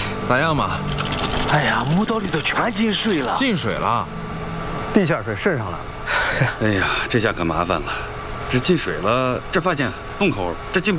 咋样嘛？ 哎呀，墓道里头全进水了。 进水了， 地下水渗上了。 哎呀，这下可麻烦了，这进水了，这发现洞口这进不